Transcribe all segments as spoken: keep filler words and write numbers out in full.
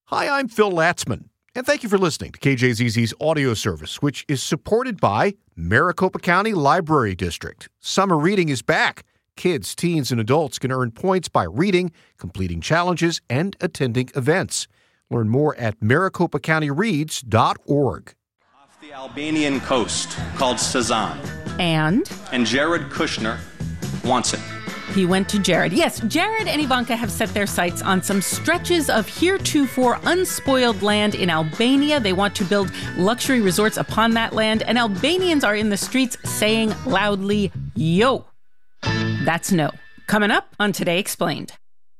Hi, I'm Phil Latzman, and thank you for listening to K J Z Z's audio service, which is supported by Maricopa County Library District. Summer reading is back. Kids, teens, and adults can earn points by reading, completing challenges, and attending events. Learn more at maricopa county reads dot org. Off the Albanian coast called Sazan. And? And Jared Kushner wants it. He went to Jared. Yes, Jared and Ivanka have set their sights on some stretches of heretofore unspoiled land in Albania. They want to build luxury resorts upon that land, and Albanians are in the streets saying loudly, yo. That's no. Coming up on Today Explained.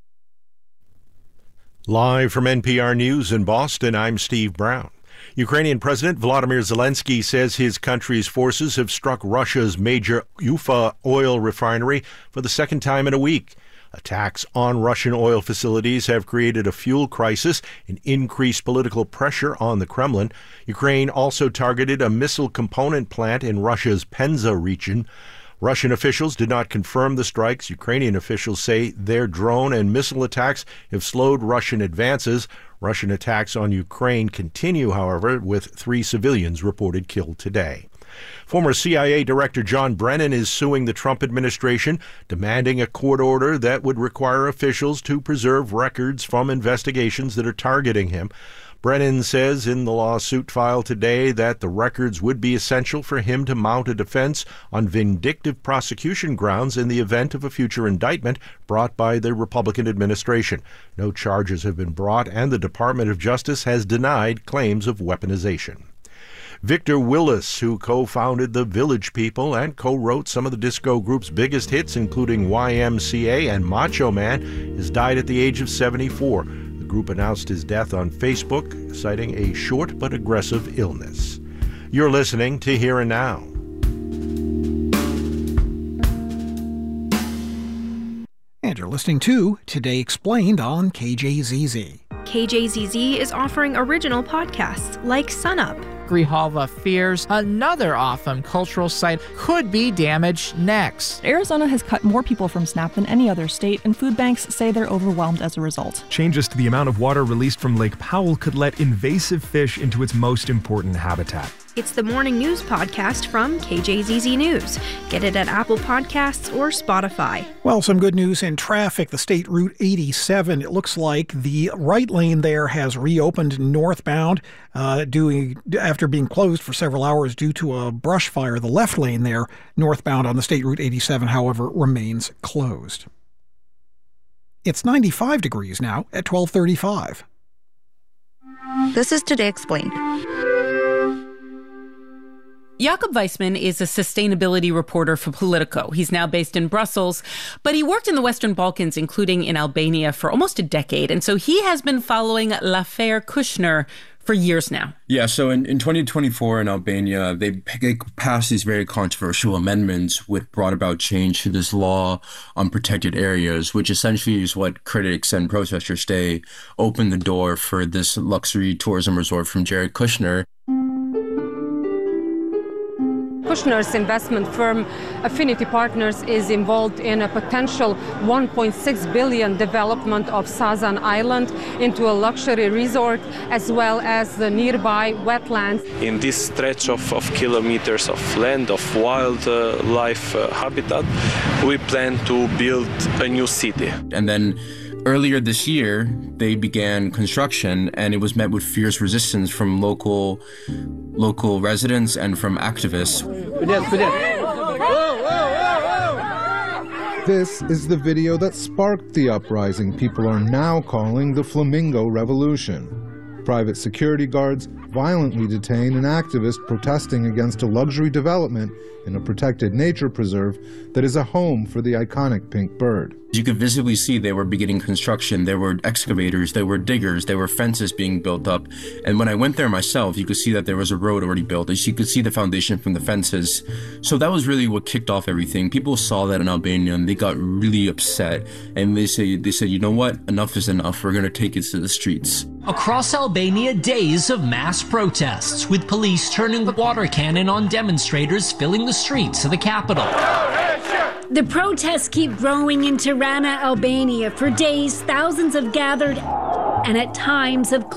Live from N P R News in Boston, I'm Steve Brown. Ukrainian President Volodymyr Zelensky says his country's forces have struck Russia's major Ufa oil refinery for the second time in a week. Attacks on Russian oil facilities have created a fuel crisis and increased political pressure on the Kremlin. Ukraine also targeted a missile component plant in Russia's Penza region. Russian officials did not confirm the strikes. Ukrainian officials say their drone and missile attacks have slowed Russian advances. Russian attacks on Ukraine continue, however, with three civilians reported killed today. Former C I A Director John Brennan is suing the Trump administration, demanding a court order that would require officials to preserve records from investigations that are targeting him. Brennan says in the lawsuit filed today that the records would be essential for him to mount a defense on vindictive prosecution grounds in the event of a future indictment brought by the Republican administration. No charges have been brought, and the Department of Justice has denied claims of weaponization. Victor Willis, who co-founded the Village People and co-wrote some of the disco group's biggest hits, including Y M C A and Macho Man, has died at the age of seventy-four. The group announced his death on Facebook, citing a short but aggressive illness. You're listening to Here and Now. And you're listening to Today Explained on K J Z Z. K J Z Z is offering original podcasts like Sunup. Grijalva fears another awesome cultural site could be damaged next. Arizona has cut more people from SNAP than any other state, and food banks say they're overwhelmed as a result. Changes to the amount of water released from Lake Powell could let invasive fish into its most important habitat. It's the morning news podcast from K J Z Z News. Get it at Apple Podcasts or Spotify. Well, some good news in traffic. The State Route eighty-seven, it looks like the right lane there has reopened northbound uh, due, after being closed for several hours due to a brush fire. The left lane there, northbound on the State Route eighty-seven, however, remains closed. It's ninety-five degrees now at twelve thirty-five. This is Today Explained. Jakob Weissman is a sustainability reporter for Politico. He's now based in Brussels, but he worked in the Western Balkans, including in Albania, for almost a decade. And so he has been following L'Affaire Kushner for years now. Yeah, so in, in twenty twenty-four in Albania, they, they passed these very controversial amendments which brought about change to this law on protected areas, which essentially is what critics and protesters say opened the door for this luxury tourism resort from Jared Kushner. Kushner's investment firm Affinity Partners is involved in a potential one point six billion dollars development of Sazan Island into a luxury resort, as well as the nearby wetlands. In this stretch of, of kilometers of land, of wildlife uh, habitat, we plan to build a new city. And then earlier this year, they began construction, and it was met with fierce resistance from local local residents and from activists. This is the video that sparked the uprising people are now calling the Flamingo Revolution. Private security guards violently detain an activist protesting against a luxury development in a protected nature preserve that is a home for the iconic pink bird. You could visibly see they were beginning construction. There were excavators, there were diggers, there were fences being built up. And when I went there myself, you could see that there was a road already built. As you could see the foundation from the fences. So that was really what kicked off everything. People saw that in Albania and they got really upset. And they say, they said, you know what? Enough is enough. We're going to take it to the streets. Across Albania, days of mass protests, with police turning the water cannon on demonstrators filling the streets of the capital. The protests keep growing in Tirana, Albania. For days, thousands have gathered and at times have